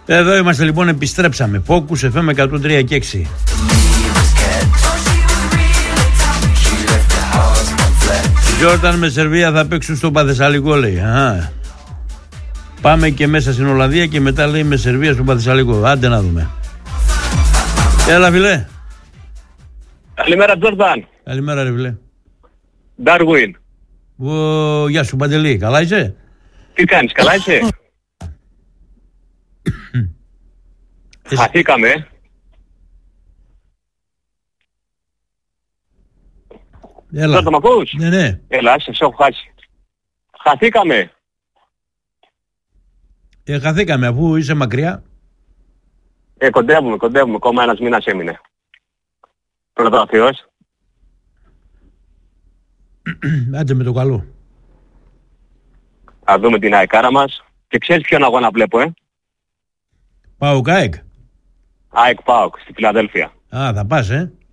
Εδώ είμαστε λοιπόν, επιστρέψαμε. Focus FM 103 και 6. Τζόρταν με Σερβία θα παίξουν στο Παθεσσαλικό, λέει. Πάμε και μέσα στην Ολλανδία και μετά λέει με Σερβία στο Παθεσσαλικό. Άντε να δούμε. Έλα φιλέ. Καλημέρα Τζόρταν. Καλημέρα ρε φιλέ. Ντάρουιν. Γεια σου Παντελή, καλά είσαι? Τι κάνεις, καλά είσαι? Χαθήκαμε. Έλα. Τώρα μ' ακούς? Ναι. Έλα, σε έχω χάσει. Χαθήκαμε. Χαθήκαμε αφού είσαι μακριά. Κοντεύουμε. Ακόμα ένας μήνας έμεινε. Πρώτα ο Θεός. Άντε με το καλό. Θα δούμε την αεκάρα μας. Και ξέρεις ποιον αγώνα βλέπω, ΠΑΟΚ ΑΕΚ. ΑΕΚ ΠΑΟΚ, στη Φιλαδέλφια. Θα πας,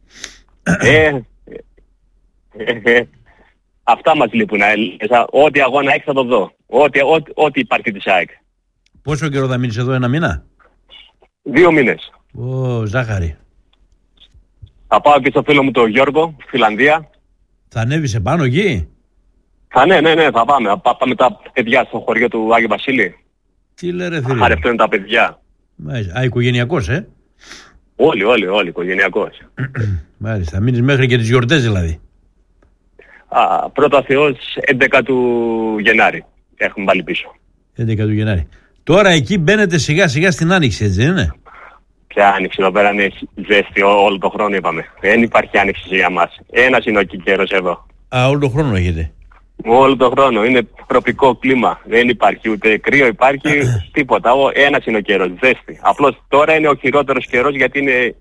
Αυτά μας λείπουν. Ό,τι αγώνα έχει θα το δω. Ό,τι υπάρχει της ΑΕΚ. Πόσο καιρό θα μείνεις εδώ, ένα μήνα? 2 μήνες. Ζάχαρη. Θα πάω και στο φίλο μου τον Γιώργο, Φιλανδία. Θα ανέβεις επάνω εκεί? Ναι, θα πάμε. Πάμε τα παιδιά στο χωριό του Άγιο Βασίλη. Τι λέει ρε φίλε? Χαρευτούν τα παιδιά. Οικογενειακός, Όλοι, οικογενειακός. Μάλιστα, θα μείνεις μέχρι και τις γιορτές δηλαδή. Πρώτα Θεός 11 του Γενάρη. Έχουμε πάλι πίσω. 11 του Γενάρη. Τώρα εκεί μπαίνετε σιγά σιγά στην άνοιξη, έτσι δεν είναι? Ποια άνοιξη, εδώ πέρα είναι ζέστη όλο το χρόνο είπαμε. Δεν υπάρχει άνοιξη για μας. Ένας είναι ο καιρός εδώ. Όλο το χρόνο έχετε? Όλο το χρόνο. Είναι τροπικό κλίμα. Δεν υπάρχει ούτε κρύο, υπάρχει τίποτα. Ένας είναι ο καιρός, ζέστη. Απλώς τώρα είναι ο χειρότερος καιρός γιατί είναι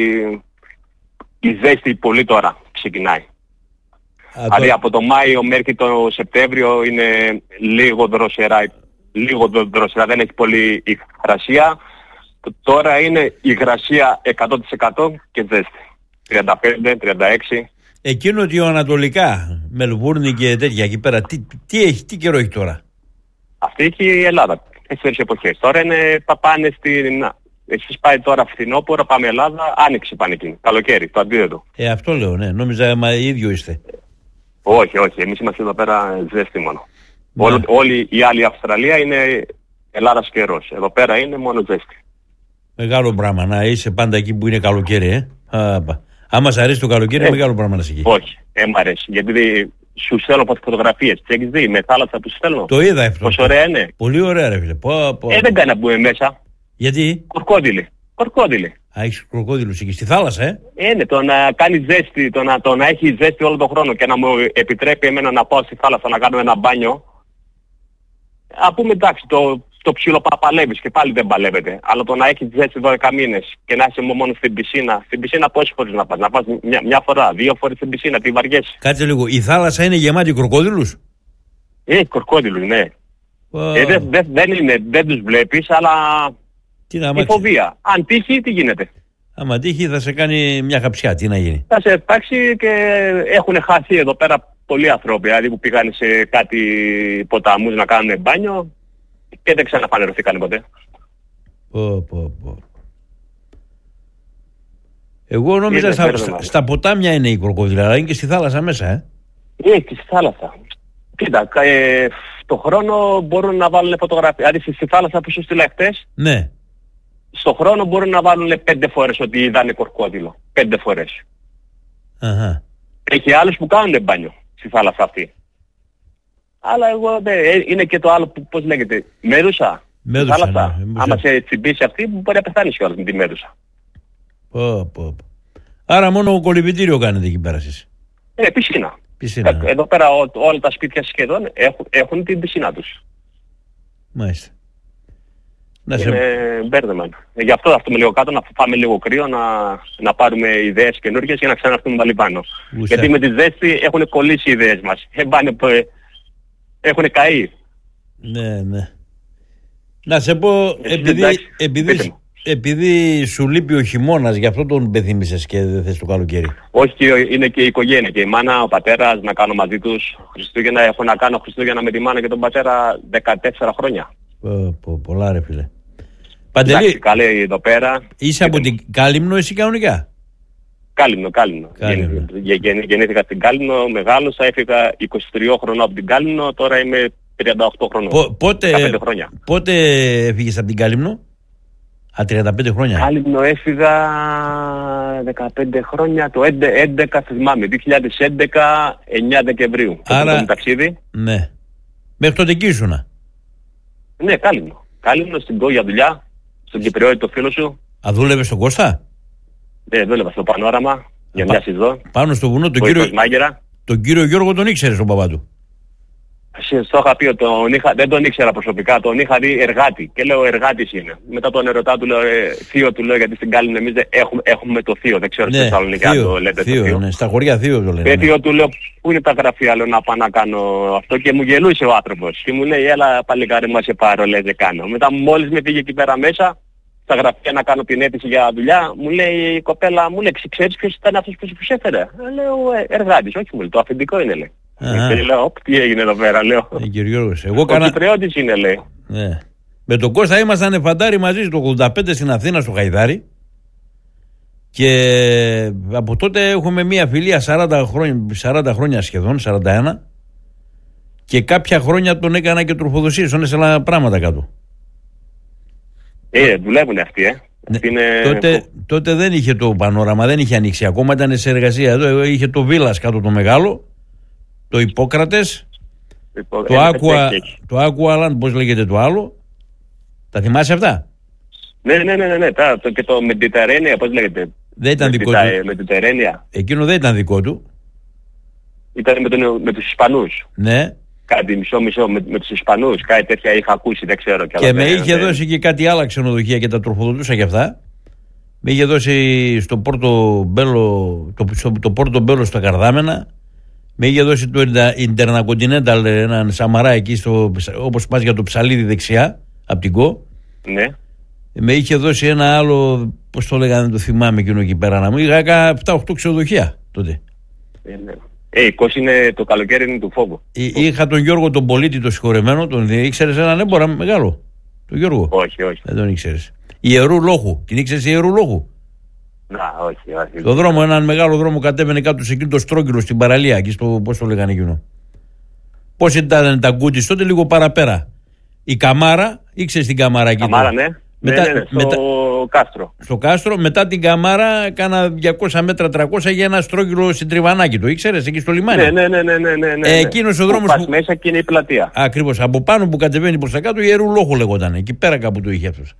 η ζέστη πολύ τώρα ξεκινάει. Δηλαδή από το Μάιο μέχρι το Σεπτέμβριο είναι λίγο δροσερά, δεν έχει πολύ υγρασία. Τώρα είναι υγρασία 100% και ζέστη. 35, 36. Εκείνο ότι ανατολικά, Μελβούρνη και τέτοια εκεί πέρα, τι καιρό έχει τώρα? Αυτή έχει η Ελλάδα, 4 εποχές. Τώρα είναι πάνε στην... Εσείς πάει τώρα φθινόπωρο, πάμε Ελλάδα, άνοιξη πάνε εκείνη. Καλοκαίρι, το αντίθετο. Αυτό λέω, ναι. Νόμιζα ίδιο είστε. Όχι. Εμείς είμαστε εδώ πέρα ζέστη μόνο. Ναι. Όλη η άλλη Αυστραλία είναι Ελλάδας καιρός. Εδώ πέρα είναι μόνο ζέστη. Μεγάλο πράγμα να είσαι πάντα εκεί που είναι καλοκαίρι, Άμα σ' αρέσει το καλοκαίρι, μεγάλο πράγμα να είσαι εκεί. Όχι, μ' αρέσει. Γιατί σου στέλνω φωτογραφίες. Τι έχεις δει με θάλασσα που σου στέλνω? Το είδα αυτό. Πόσο ωραία είναι. Πολύ ωραία ρε φίλε. Δεν κάνει να μπούμε μέσα. Γιατί? Κορκόδιλοι. Έχεις κροκόδιλους εκεί στη θάλασσα, Ναι, το να κάνει ζέστη, το να έχει ζέστη όλο τον χρόνο και να μου επιτρέπει εμένα να πάω στη θάλασσα να κάνω ένα μπάνιο. Πούμε εντάξει, το ψιλοπαπαλεύεις και πάλι δεν παλεύεται. Αλλά το να έχει ζέστη 12 μήνες και να είσαι μόνο στην πισίνα. Στην πισίνα πόσες φορές να πας? Να πας μια φορά, 2 φορές στην πισίνα, τη βαριέσαι. Κάτσε λίγο, η θάλασσα είναι γεμάτη κροκόδιλους? Κροκόδιλους, ναι. Δεν τους βλέπεις, αλλά η φοβία. Αν τύχει, τι γίνεται? Άμα τύχει θα σε κάνει μια χαψιά, τι να γίνει? Θα σε πάξει και έχουν χαθεί εδώ πέρα πολλοί άνθρωποι, δηλαδή που πήγαν σε κάτι ποταμούς να κάνουν μπάνιο και δεν ξαναφανερωθήκαν ποτέ. Εγώ νόμιζα στα ποτάμια είναι οι κροκόδιλοι, αλλά είναι και στη θάλασσα μέσα, Είναι και στη θάλασσα. Κοίτα, το χρόνο μπορούν να βάλουν φωτογραφίες. Δηλαδή στη θάλασσα που σου στείλα χτες, ναι. Στο χρόνο μπορούν να βάλουν 5 φορές ότι είδανε κορκόδιλο. 5 φορές. Έχει άλλους που κάνουν μπάνιο στη θάλασσα αυτή. Αλλά εγώ είναι και το άλλο που, πώς λέγεται, μέρουσα. Θάλασσα. Ναι, άμα σε τσιμπήσει αυτή μπορεί να πεθάνεις κιόλας με τη μέρουσα. Άρα μόνο κολυμπητήριο κάνετε εκεί πέρα εσείς? Πισίνα. Πισίνα. Εδώ πέρα όλα τα σπίτια σχεδόν έχουν την πισίνα τους. Μάλιστα. Είναι μπέρδεμα. Γι' αυτό με λίγο κάτω, να πάμε λίγο κρύο, να πάρουμε ιδέες καινούργιες για να ξαναρθούμε πάλι πάνω. Γιατί με τη ζέστη έχουν κολλήσει οι ιδέες μας. Έχουν καεί. Ναι. Να σε πω, επειδή σου λείπει ο χειμώνας, γι' αυτό τον πεθύμισες και δεν θες το καλοκαίρι? Όχι, είναι και η οικογένεια. Και η μάνα, ο πατέρας, να κάνω μαζί τους Χριστούγεννα. Έχω να κάνω Χριστούγεννα με τη μάνα και τον πατέρα 14 χρόνια. Πολλά ρε φίλε. Παντελή, εντάξει, καλή εδώ πέρα. είσαι από την Κάλυμνο εσύ κανονικά? Κάλυμνο. Γεννήθηκα στην Κάλυμνο, μεγάλωσα, έφυγα 23 χρονών από την Κάλυμνο, τώρα είμαι 38 χρονών. 15 χρόνια. Πότε έφυγες από την Κάλυμνο? 35 χρόνια. Κάλυμνο έφυγα 15 χρόνια, το 11 θυμάμαι, 2011, 9 Δεκεμβρίου. Άρα, το ταξίδι. Ναι. Μέχρι τότε εκεί ήσουνα? Ναι, Κάλυμνο. Κάλυμνο στην Κό για δουλειά, στον Κυπριώτη το φίλο σου. Α, δούλευες στον Κώστα? Ναι, δούλευα στο Πανόραμα, για μια σεζόν. Πάνω στο βουνό, τον κύριο Γιώργο τον ήξερες τον παπά του? Στο είχα πει ότι δεν τον ήξερα προσωπικά, τον είχα δει εργάτη και λέω εργάτης είναι. Μετά τον ερωτά του λέω θείο του λέω, γιατί στην Κάλυμνο εμείς έχουμε το θείο, δεν ξέρω στη Θεσσαλονίκη αν το λέτε θείο, το θείο. Ναι, στα χωριά θείο το λένε. Θείο του λέω πού είναι τα γραφεία, λέω να πάω να κάνω αυτό και μου γελούσε ο άνθρωπος και μου λέει έλα παλικάρι μου σε πάρω, λέει δεν κάνω. Μετά μόλις με πήγε εκεί πέρα μέσα στα γραφεία να κάνω την αίτηση για δουλειά, μου λέει η κοπέλα, μου λέει ξέρεις ποιος ήταν αυτός που σου έφερε? Λέω εργάτης, όχι μου λέει, το αφεντικό είναι λέει. Και λέω, τι έγινε εδώ πέρα, λέω. Ο Κυπριώτης είναι, λέει. Ναι. Με τον Κώστα ήμασταν φαντάρι μαζί το 85 στην Αθήνα, στο Χαϊδάρι. Και από τότε έχουμε μια φιλία 40 χρόνια σχεδόν, 41. Και κάποια χρόνια τον έκανα και τροφοδοσίες, τον έστελνα πράγματα κάτω. Δουλεύουν αυτοί, Ναι. Τότε δεν είχε το Πανόραμα, δεν είχε ανοίξει ακόμα, ήταν σε εργασία. Εδώ είχε το Βίλας κάτω το μεγάλο. Το Ιππόκρατες, το Aqualand, πώς λέγεται το άλλο. Τα θυμάσαι αυτά? Ναι. Και το Mediterranean, πώς λέγεται? Δεν ήταν δικό του. Mediterranean. Εκείνο δεν ήταν δικό του. Ήταν με τους Ισπανούς. Ναι. Κάτι μισό με τους Ισπανούς. Κάτι τέτοια είχα ακούσει, δεν ξέρω. Και με είχε δώσει και κάτι άλλα ξενοδοχεία και τα τροφοδοτούσα και αυτά. Με είχε δώσει στο Πόρτο Μπέλο στα Καρδάμενα. Με είχε δώσει το Intercontinental έναν Σαμαρά εκεί, όπως πας για το Ψαλίδι δεξιά, από την Κο. Ναι. Με είχε δώσει ένα άλλο, πώς το λέγανε, δεν το θυμάμαι εκείνο εκεί πέρα να μου. Είχα 7-8 ξενοδοχεία τότε. Η Κος είναι το καλοκαίρι είναι του φόβου. Είχα τον Γιώργο τον Πολίτη, το συγχωρεμένο, τον ήξερες έναν έμπορα μεγάλο? Τον Γιώργο? Όχι. Δεν τον ήξερες. Ιερού Λόχου. Την ήξερες Ιερού Λόχου? Όχι. Το δρόμο, έναν μεγάλο δρόμο κατέβαινε κάτω σε εκείνο το στρόγγυλο στην παραλία, εκεί στο, πώς το λέγανε εκείνο. Πώς ήταν τα γκούτις τότε, λίγο παραπέρα. Η Καμάρα, ήξερες την Καμάρα εκεί? Καμάρα, ναι. Στο Κάστρο. Στο Κάστρο, μετά την Καμάρα, κάνα 200 μέτρα, 300 για ένα στρόγγυλο στην Τριβανάκη. Το ήξερες, εκεί στο λιμάνι? Ναι. Εκείνος ο δρόμος που μέσα και είναι η πλατεία. Ακριβώς. Από πάνω που κατεβαίνει προς τα κάτω, Ιερού Λόχου λεγόταν. Εκεί πέρα κάπου το είχε αυτός.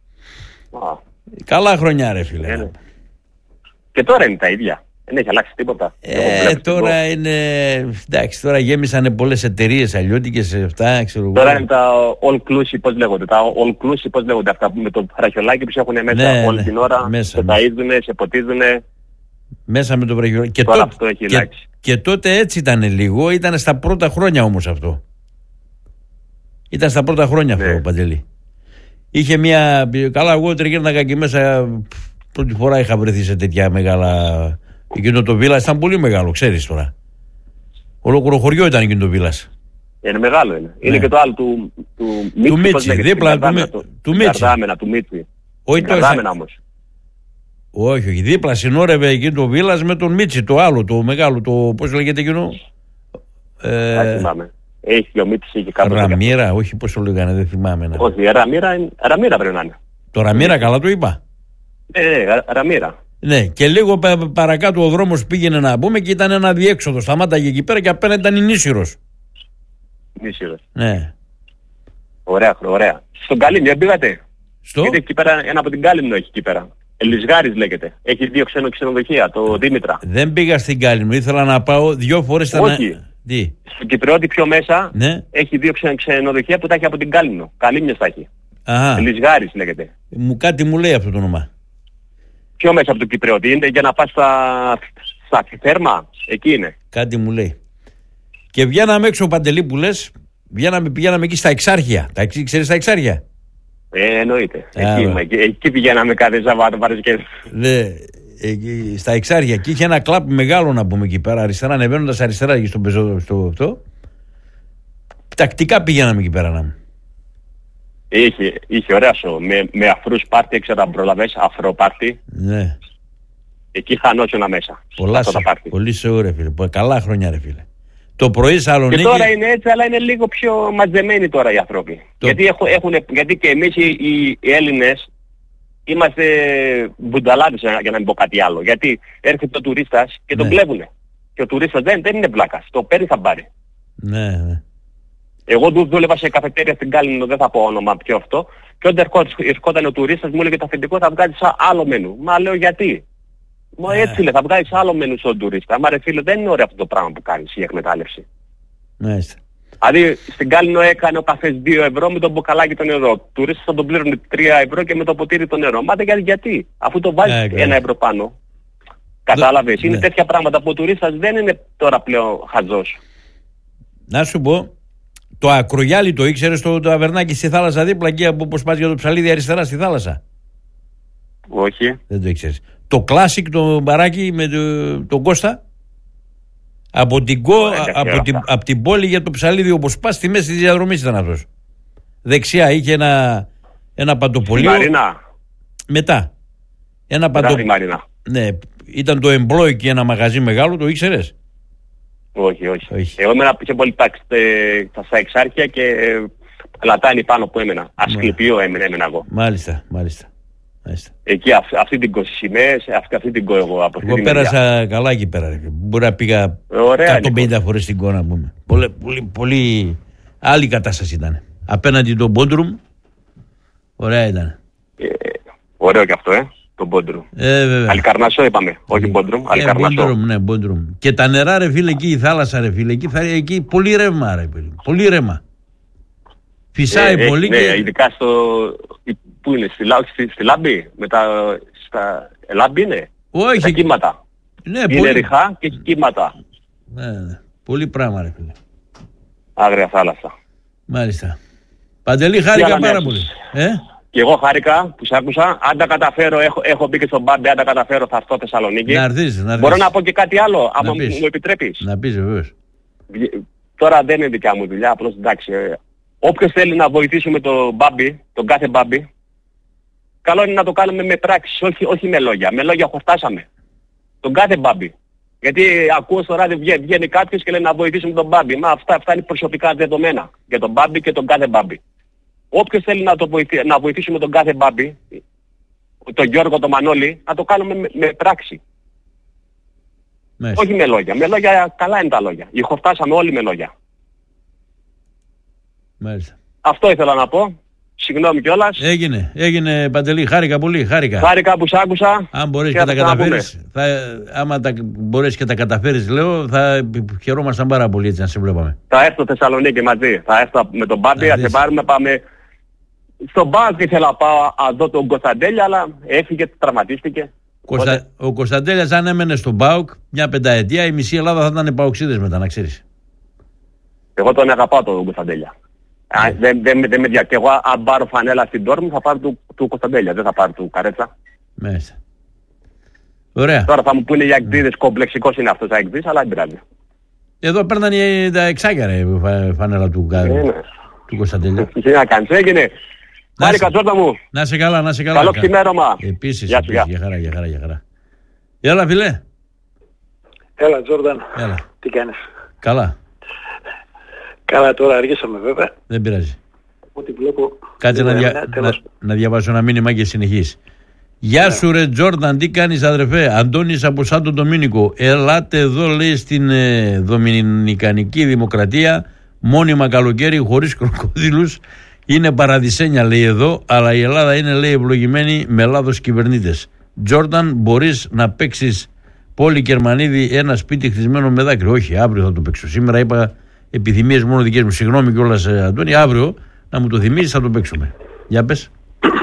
Καλά χρονιά, ρε φίλε. Και τώρα είναι τα ίδια. Δεν έχει αλλάξει τίποτα. Τώρα είναι. Εντάξει, τώρα γέμισαν πολλές εταιρείες αλλιώτικες αυτά. Τώρα είναι τα all inclusive, πώς λέγονται. Τα all inclusive, πώς λέγονται αυτά με το βραχιολάκι που έχουν μέσα όλη την ώρα. Σε ταΐζουνε, σε ποτίζουνε. Μέσα με το βραχιολάκι. Και, τώρα αυτό έχει αλλάξει. Και τότε έτσι ήταν λίγο. Ήταν στα πρώτα χρόνια όμως αυτό. Ήταν στα πρώτα χρόνια αυτό, Παντελή. Είχε μια. Καλά, εγώ τριγύρναγα εκεί μέσα. Πρώτη φορά είχα βρεθεί σε τέτοια μεγάλα. Εκείνο το Βίλας ήταν πολύ μεγάλο, ξέρεις τώρα. Ολόκληρο χωριό ήταν εκείνο το Βίλας. Είναι μεγάλο είναι. Είναι και το άλλο του Μίτσι. Δίπλα του Μίτσι. Του Μίτσι. Όχι το όμως. Όχι. Δίπλα συνόρευε εκεί το Βίλας με τον Μίτσι, το άλλο, το μεγάλο, το πώς λέγεται εκείνο. Δεν θυμάμαι. Έχει και ο Μίτσης είχε κάτω. Ραμίρα, όχι πώς το λέγανε, δεν θυμάμαι. Όχι, Ραμίρα πρέπει να είναι. Το Ραμίρα, καλά το είπα. Ραμίρα. Ναι, και λίγο παρακάτω ο δρόμος πήγαινε να πούμε και ήταν ένα διέξοδο. Σταμάταγε εκεί πέρα και απέναντι ήταν η Νήσυρος. Νήσυρος. Ναι. Ωραία. Στον Κάλυμνο πήγατε? Γιατί εκεί πέρα, ένα από την Κάλυμνο έχει εκεί πέρα. Ελισγάρης λέγεται. Έχει 2 ξενοδοχεία, το Δήμητρα. Δεν πήγα στην Κάλυμνο, ήθελα να πάω 2 φορές. Όχι. Στον Κυπριώτη πιο μέσα έχει 2 ξενοδοχεία που τα έχει από την Κάλυμνο. Καλύμνιες τα έχει. Ελισγάρης λέγεται. Κάτι μου λέει αυτό το όνομα. Πιο μέσα από το Κυπριώτη είναι για να πας στα θέρμα, εκεί είναι. Κάτι μου λέει. Και βγαίναμε έξω, Παντελή, που λες, πηγαίναμε εκεί στα Εξάρχεια. Ξέρεις τα Εξάρχεια? Εννοείται. Εκεί πηγαίναμε κάθε Σαββάτο Παρασκευή. Ναι, στα Εξάρχεια. Και είχε ένα κλαπ μεγάλο να πούμε εκεί πέρα, αριστερά, ανεβαίνοντας αριστερά εκεί στον πεζό, στο αυτό. Τακτικά πηγαίναμε εκεί πέρα να μου. Είχε ωραία σου. Με αφρούς πάρτι, έξερα αν προλαβες, αφροπάρτι. Ναι. Εκεί χανόσουνα μέσα. Πολύ σε ωραία φίλε. Καλά χρόνια ρε φίλε. Το πρωί Σαλονίκη... Και τώρα είναι έτσι, αλλά είναι λίγο πιο μαζεμένοι τώρα οι άνθρωποι. Γιατί και εμείς οι Έλληνες είμαστε μπουνταλάδες, για να μην πω κάτι άλλο. Γιατί έρχεται ο τουρίστας και τον κλέβουνε. Και ο τουρίστας δεν είναι πλάκας. Το παίρνει θα πάρει. Ναι. Εγώ δούλευα σε καφετέρια στην Κάλινο, δεν θα πω όνομα πιο αυτό. Και όταν ερχόταν ο τουρίστας μου έλεγε το αφεντικό θα βγάλεις άλλο μενού. Μα λέω γιατί. Μα έτσι λέει, θα βγάλεις άλλο μενού στον τουρίστα. Μα ρε φίλε, δεν είναι ωραίο αυτό το πράγμα που κάνεις η εκμετάλλευση. Μάλιστα. Δηλαδή στην Κάλινο έκανε ο καφές 2 ευρώ με το μποκαλάκι το νερό. Τουρίστας θα τον πλήρωνε 3 ευρώ και με το ποτήρι το νερό. Μα γιατί, αφού το βάζεις 1 ευρώ πάνω. Κατάλαβες, είναι τέτοια πράγματα που ο τουρίστας δεν είναι τώρα πλέον χαζός. Να σου πω, το ακρογιάλι το ήξερες το ταβερνάκι στη θάλασσα δίπλα εκεί από όπως πας για το ψαλίδι αριστερά στη θάλασσα? Όχι. Δεν το ήξερες. Το classic το μπαράκι με τον Κώστα από την πόλη για το ψαλίδι όπως πας στη μέση της διαδρομής ήταν αυτός. Δεξιά είχε ένα παντοπολείο. Μαρίνα. Μετά. Μαρίνα. Ναι, ήταν το Employ και ένα μαγαζί μεγάλο, το ήξερες? Όχι. Εγώ έμενα πιο πολύ στα Εξάρχεια και Πλατάνη πάνω που έμενα. Ασκληπείο έμενα εγώ. Μάλιστα. Εκεί αυτή την Κωσιμές, αυτή την εγώ από εγώ πέρασα καλά εκεί πέρα. Μπορεί να πήγα 150 φορές στην κόνα, πούμε. Πολύ άλλη κατάσταση ήταν. Απέναντι το Μπόντρουμ, ωραία ήταν. Ωραίο και αυτό, το Μπόντρουμ. Αλικαρνασσό είπαμε, όχι Μπόντρουμ, Αλικαρνασσό. Ναι, Μπόντρουμ. Και τα νερά ρε φίλε εκεί, η θάλασσα ρε φίλε, εκεί πολύ ρεύμα ρε φίλε, πολύ ρεύμα. Φυσάει πολύ ναι, και... ειδικά πού είναι, στη Λάμπη, στα Λάμπη είναι, όχι. τα κύματα. Ναι, είναι πολύ... ριχά και κύματα. Ναι, πολύ πράγμα ρε φίλε. Άγρια θάλασσα. Μάλιστα. Παντελή, χάρηκα πάρα πολύ. Και εγώ χάρηκα που σ' άκουσα. Αν τα καταφέρω, έχω μπει και στον Μπάμπη, αν τα καταφέρω θα έρθω Θεσσαλονίκη. Να έρθεις. Μπορώ να πω και κάτι άλλο, άμα μου επιτρέπεις? Να πεις βεβαίως. Τώρα δεν είναι δικιά μου δουλειά, απλώς εντάξει. Όποιος θέλει να βοηθήσουμε τον Μπάμπη, τον κάθε Μπάμπη, καλό είναι να το κάνουμε με πράξεις, όχι με λόγια. Με λόγια χορτάσαμε. Τον κάθε Μπάμπη. Γιατί ακούω στο ράδιο βγαίνει κάποιος και λέει να βοηθήσουμε τον Μπάμπη. Μα αυτά είναι προσωπικά δεδομένα για τον Μπάμπη και τον κάθε Μπάμπη. Όποιος θέλει να βοηθήσουμε τον κάθε Μπάμπη, τον Γιώργο, τον Μανώλη, να το κάνουμε με πράξη. Όχι με λόγια. Με λόγια καλά είναι τα λόγια. Χορτάσαμε όλοι με λόγια. Μάλιστα. Αυτό ήθελα να πω. Συγγνώμη κιόλας. Έγινε Παντελή, χάρηκα πολύ, Χάρηκα που σ' άκουσα. Αν μπορείς και τα καταφέρεις, άμα μπορείς και τα καταφέρεις λέω, θα χαιρόμασταν πάρα πολύ έτσι να σε βλέπαμε. Θα έρθω Θεσσαλονίκη μαζί, θα έρθω με τον Μπάμπη, θα σε πάρουμε, πάμε. Στον Μπάμπη ήθελα να πάω να δω τον Κωνσταντέλια, αλλά έφυγε, τραυματίστηκε. Ο Κωνσταντέλιας αν έμενε στον ΠΑΟΚ μια πενταετία, η μισή Ελλάδα θα ήταν παοξίδες μετά, να ξέρεις. Εγώ τον αγαπάω τον Κωνσταντέλια. Δεν με δια. Και εγώ αν πάρω φανέλα στην Τόρμη θα πάρω του Κωνσταντέλια, δεν θα πάρω του Καρέτσα. Μάλιστα. Ωραία. Τώρα θα μου πούνε οι αγκδίδες, κομπλεξικός είναι αυτός ο αγκδής, αλλά δεν πειράζει. Εδώ παίρνανε τα εξάγια ρε φανέλα του Κωνσταντέλια. Τι να κάνεις, έγινε. Χάρηκα Τζόρντα μου. Να σε καλά. Καλό ξημέρωμα. Επίσης, για χαρά. Έλα φίλε. Έλα Τζόρνταν. Τι κάνεις? Καλά. Καλά, τώρα αργήσαμε βέβαια. Δεν πειράζει. Ό,τι βλέπω... Κάτσε να διαβάσω ένα μήνυμα και συνεχίσει. Γεια σου ρε Τζόρνταν, τι κάνεις αδερφέ? Αντώνης από Σάντο Ντομίνικο. Ελάτε εδώ λέει στην Δομινικανική Δημοκρατία, μόνιμα καλοκαίρι χωρίς κροκοδίλους. Είναι παραδεισένια λέει εδώ, αλλά η Ελλάδα είναι λέει ευλογημένη με Ελλάδος κυβερνήτες. Τζόρνταν, μπορείς να παίξεις Πόλη Κερμανίδη ένα σπίτι χτισμένο με δάκρυ? Όχι, αύριο θα το παίξω. Σήμερα είπα επιθυμίες μόνο δικές μου. Συγγνώμη κιόλας Αντώνη, αύριο να μου το θυμίσεις θα το παίξουμε. Για πες.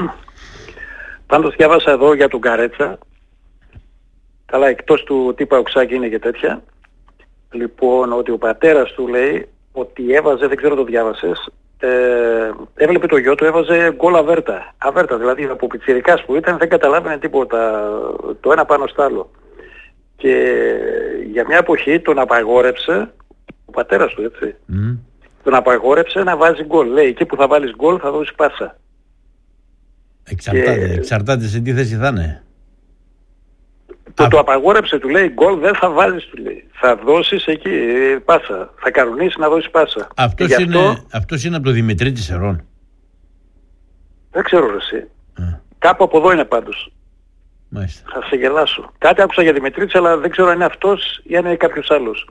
Πάντως διάβασα εδώ για τον Καρέτσα. Καλά, εκτός του τι παοξάκι είναι και τέτοια. Λοιπόν, ότι ο πατέρας του λέει ότι έβαζε, δεν ξέρω το διάβασες, έβλεπε το γιο του, έβαζε γκολ αβέρτα. Αβέρτα, δηλαδή από πιτσιρικάς που ήταν δεν καταλάβαινε τίποτα το ένα πάνω στο άλλο. Και για μια εποχή τον απαγόρεψε ο πατέρας του, έτσι. τον απαγόρεψε να βάζει γκολ. Λέει, εκεί που θα βάλεις γκολ θα δώσεις πάσα. Εξαρτάται σε τι θέση θα είναι. Το απαγόρεψε, του λέει, γκολ δεν θα βάζεις, του λέει. Θα δώσεις εκεί πάσα. Θα κανονίσεις να δώσεις πάσα. Αυτός είναι από το Δημητρή της Ερών. Δεν ξέρω εσύ. Κάπου από εδώ είναι πάντως. Μάλιστα. Θα σε γελάσω. Κάτι άκουσα για Δημητρίτης, αλλά δεν ξέρω αν είναι αυτός ή αν είναι κάποιος άλλος.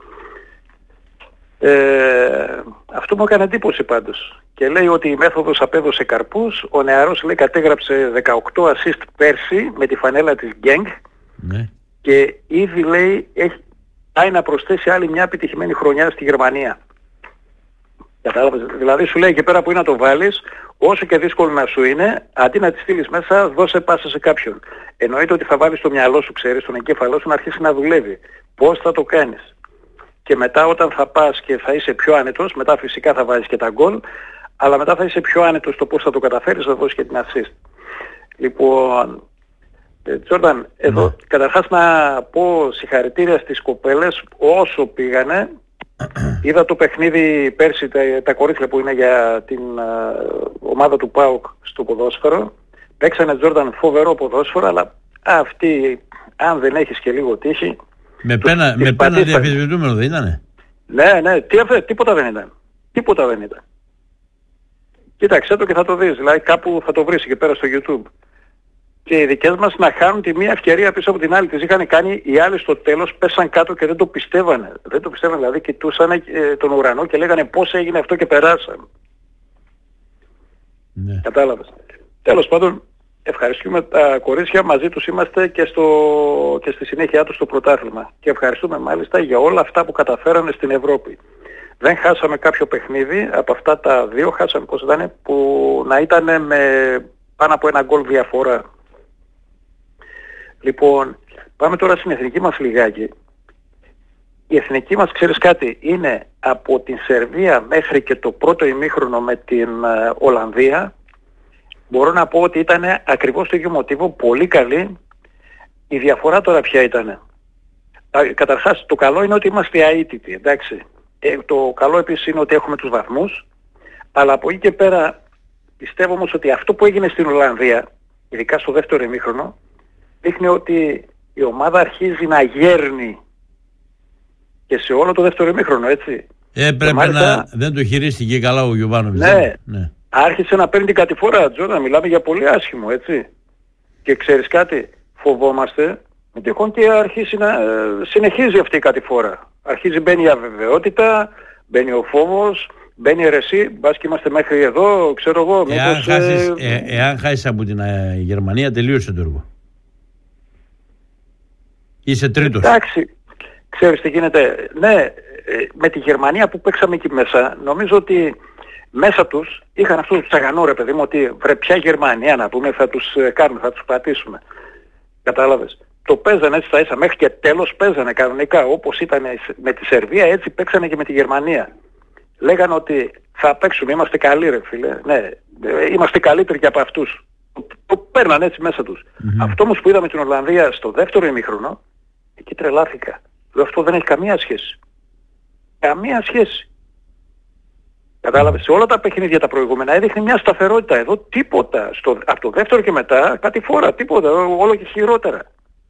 Αυτό μου έκανε εντύπωση πάντως. Και λέει ότι η μέθοδος απέδωσε καρπούς. Ο νεαρός, λέει, κατέγραψε 18 assist πέρσι με τη φανέλα της Genk. Ναι. Και ήδη, λέει, πάει να προσθέσει άλλη μια επιτυχημένη χρονιά στη Γερμανία. Κατάλαβες. Δηλαδή σου λέει και πέρα που είναι να το βάλεις, όσο και δύσκολο να σου είναι, αντί να τη στείλεις μέσα, δώσε πάσα σε κάποιον. Εννοείται ότι θα βάλεις στο μυαλό σου, ξέρεις, στον εγκέφαλό σου να αρχίσει να δουλεύει. Πώς θα το κάνεις. Και μετά όταν θα πας και θα είσαι πιο άνετος, μετά φυσικά θα βάζεις και τα γκολ, αλλά μετά θα είσαι πιο άνετος στο πώς θα το καταφέρεις, θα δώσεις και την assist. Λοιπόν, Τζόρνταν, εδώ καταρχάς να πω συγχαρητήρια στις κοπέλες όσο πήγανε. Είδα το παιχνίδι πέρσι, τα κορίτσια που είναι για την ομάδα του ΠΑΟΚ στο ποδόσφαιρο. Παίξανε, Τζόρνταν, φοβερό ποδόσφαιρο, αλλά αυτή, αν δεν έχεις και λίγο τύχη... Με πένα διαφυσβητούμενο δεν ήτανε? Ναι, τίποτα δεν ήταν. Τίποτα δεν ήταν. Κοίταξε το και θα το δεις, δηλαδή κάπου θα το βρεις και πέρα στο YouTube. Και οι δικές μας να χάνουν τη μία ευκαιρία πίσω από την άλλη. Τις είχαν κάνει, οι άλλοι στο τέλος πέσαν κάτω και δεν το πιστεύανε. Δεν το πιστεύανε, δηλαδή κοιτούσαν τον ουρανό και λέγανε πώς έγινε αυτό και περάσαν. Ναι. Κατάλαβες. Τέλος πάντων, ευχαριστούμε τα κορίτσια, μαζί τους είμαστε και στη συνέχεια τους στο πρωτάθλημα. Και ευχαριστούμε μάλιστα για όλα αυτά που καταφέρανε στην Ευρώπη. Δεν χάσαμε κάποιο παιχνίδι, από αυτά τα δύο χάσαμε πώς ήταν, που να ήταν με πάνω από ένα γκολ διαφορά. Λοιπόν, πάμε τώρα στην εθνική μας λιγάκι. Η εθνική μας, ξέρεις κάτι, είναι από την Σερβία μέχρι και το πρώτο ημίχρονο με την Ολλανδία. Μπορώ να πω ότι ήταν ακριβώς το ίδιο μοτίβο, πολύ καλή. Η διαφορά τώρα ποια ήταν? Καταρχάς, το καλό είναι ότι είμαστε αίτητοι, εντάξει. Το καλό επίσης είναι ότι έχουμε τους βαθμούς, αλλά από εκεί και πέρα πιστεύω όμως ότι αυτό που έγινε στην Ολλανδία, ειδικά στο δεύτερο ημίχρονο, δείχνει ότι η ομάδα αρχίζει να γέρνει και σε όλο το δεύτερο ημίχρονο, έτσι. Πρέπει μάλιστα, δεν το χειρίστηκε καλά ο Γιωβάνοβιτς. Ναι. Άρχισε να παίρνει την κατηφορά, Τζόνα, μιλάμε για πολύ άσχημο, έτσι. Και ξέρεις κάτι, φοβόμαστε, με τυχόν και αρχίσει να συνεχίζει αυτή η κατηφορά. Αρχίζει, μπαίνει η αβεβαιότητα, μπαίνει ο φόβος, μπαίνει η ρεσί, μπας και είμαστε μέχρι εδώ, ξέρω εγώ. Εάν χάσεις από την Γερμανία, τελείωσε το έργο. Είσαι τρίτος. Εντάξει, ξέρεις τι γίνεται. Ναι, με τη Γερμανία που παίξαμε εκεί μέσα, νομίζω ότι μέσα τους είχαν αυτό το τσαγανό, ρε παιδί μου, ότι βρε ποια Γερμανία να πούμε, θα τους κάνουμε, θα τους πατήσουμε. Κατάλαβες. Το παίζανε έτσι, θα ίσα μέχρι και τέλος παίζανε κανονικά, όπως ήταν με τη Σερβία, έτσι παίξανε και με τη Γερμανία. Λέγανε ότι θα παίξουμε, είμαστε καλοί, ρε φίλε. Ναι, είμαστε καλύτεροι και από αυτούς. Το παίρνανε έτσι μέσα τους. Αυτό όμως που είδαμε την Ολλανδία στο δεύτερο ημίχρονο, εκεί τρελάθηκα. Λέω, αυτό δεν έχει καμία σχέση. Καμία σχέση. Κατάλαβες, σε όλα τα παιχνίδια τα προηγούμενα έδειχνε μια σταθερότητα. Εδώ τίποτα. Από το δεύτερο και μετά, κάτι φορά, τίποτα. Όλο και χειρότερα.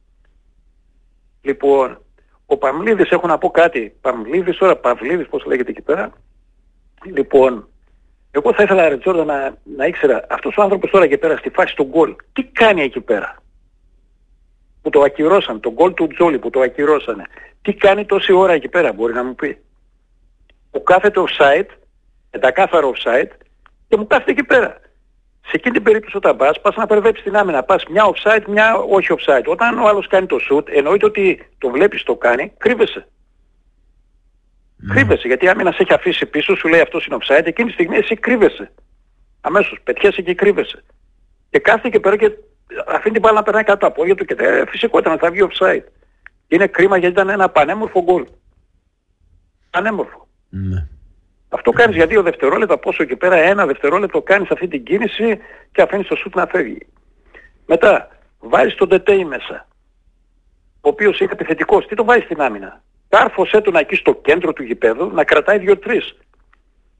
Λοιπόν, ο Παμλίδης, έχω να πω κάτι. Παυλίδης, πώς λέγεται εκεί πέρα. Λοιπόν, εγώ θα ήθελα, ρε Τζόρνταν, να ήξερα, αυτός ο άνθρωπος τώρα εκεί πέρα στη φάση του γκολ, τι κάνει εκεί πέρα? Που το ακυρώσαν, το γκολ του Τζόλι που το ακυρώσανε. Τι κάνει τόση ώρα εκεί πέρα, μπορεί να μου πει? Που κάθεται offside, εντακάθαρο offside, και μου κάθεται εκεί πέρα. Σε εκείνη την περίπτωση όταν πας να περδέψεις την άμυνα. Πας μια offside, μια όχι offside. Όταν ο άλλος κάνει το shoot, εννοείται ότι το βλέπεις το κάνει, κρύβεσαι. Κρύβεσαι, γιατί η άμυνα σε έχει αφήσει πίσω, σου λέει αυτός είναι offside, εκείνη τη στιγμή εσύ κρύβεσαι. Αμέσως, πετιέσαι και κρύβεσαι. Και κάθεται και πέρα και αφήνει την μπάλα να περνάει κάτω από πόδια του και φυσικό ήταν να θα βγει offside. Είναι κρίμα γιατί ήταν ένα πανέμορφο γκολ. Πανέμορφο. Αυτό κάνεις για 2 δευτερόλεπτα, πόσο εκεί πέρα 1 δευτερόλεπτο κάνεις αυτή την κίνηση και αφήνεις το σουτ να φεύγει. Μετά βάζεις τον Ντετέι μέσα, ο οποίος είναι επιθετικός. Τι το βάζεις στην άμυνα? Κάρφωσέ τον εκεί στο κέντρο του γηπέδου να κρατάει 2-3.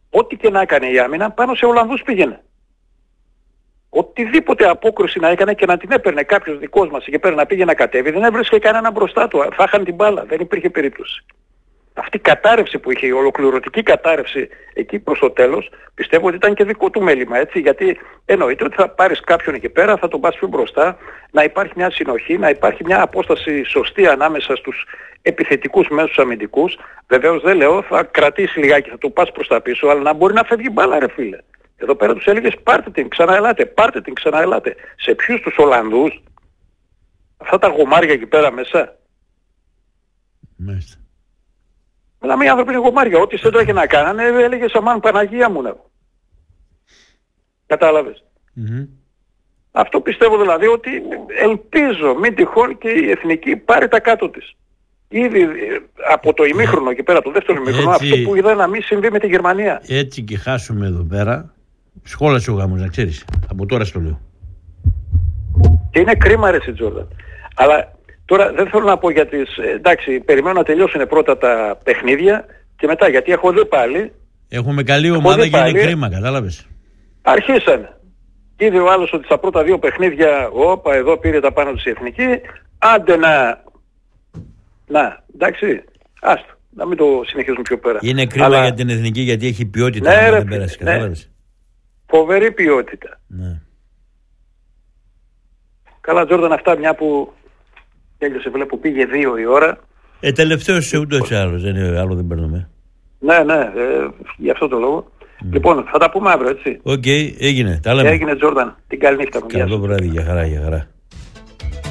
ό,τι και να έκανε η άμυνα πάνω σε Ολλανδούς πήγαινε. Οτιδήποτε απόκριση να έκανε και να την έπαιρνε κάποιος δικός μας εκεί πέρα να πήγε να κατέβει, δεν έβρισκε κανένα μπροστά του. Θα είχαν την μπάλα, δεν υπήρχε περίπτωση. Αυτή η κατάρρευση που είχε, η ολοκληρωτική κατάρρευση εκεί προς το τέλος, πιστεύω ότι ήταν και δικό του μέλημα, έτσι, γιατί εννοείται ότι θα πάρεις κάποιον εκεί πέρα, θα τον πας πιο μπροστά, να υπάρχει μια συνοχή, να υπάρχει μια απόσταση σωστή ανάμεσα στους επιθετικούς μέσους αμυντικούς. Βεβαίως δεν λέω, θα κρατήσει λιγάκι, θα του πας προς τα πίσω, αλλά να μπορεί να φεύγει μπάλα ρε φίλε. Εδώ πέρα τους έλεγες πάρτε την, ξαναελάτε, πάρτε την, ξαναελάτε. Σε ποιους τους Ολλανδούς, αυτά τα γομάρια εκεί πέρα μέσα. Μάλιστα. Μιλάμε οι άνθρωποι είναι γομάρια, ό,τι δεν το είχε να κάνανε, έλεγες αμάν Παναγία μου να. Κατάλαβες. Αυτό πιστεύω δηλαδή ότι ελπίζω μην τυχόν και η εθνική πάρει τα κάτω της. Ήδη από το ημίχρονο και πέρα, το δεύτερο ημίχρονο, αυτό που είδα να μην συμβεί με τη Γερμανία. Έτσι και χάσουμε εδώ πέρα, σχόλασε ο γάμος, να ξέρεις. Από τώρα στο λέω. Και είναι κρίμα ρε Τζόρνταν. Αλλά τώρα δεν θέλω να πω για τις... εντάξει, περιμένω να τελειώσουν πρώτα τα παιχνίδια και μετά, γιατί έχω δει πάλι... Έχουμε καλή ομάδα και είναι κρίμα, κατάλαβες. Αρχίσανε. Είδε ο άλλος ότι στα πρώτα δύο παιχνίδια, όπα, εδώ πήρε τα πάνω της η εθνική, άντε να, εντάξει, άστο, να μην το συνεχίσουμε πιο πέρα. Είναι κρίμα για την εθνική γιατί έχει ποιότητα, ναι, δεν πέρασε, κατάλαβες. Φοβερή ποιότητα. Ναι. Καλά Τζόρνταν, αυτά μια που τέλειωσε, βλέπω πήγε 2 η ώρα. Τελευταίος σε ούτως ή άλλως, άλλο δεν παίρνουμε. Ναι, γι' αυτό το λόγο. Λοιπόν, θα τα πούμε αύριο, έτσι. Οκ, έγινε, τα λέμε. Έγινε Τζόρνταν, την καλή νύχτα μου. Καλό βράδυ, για χαρά.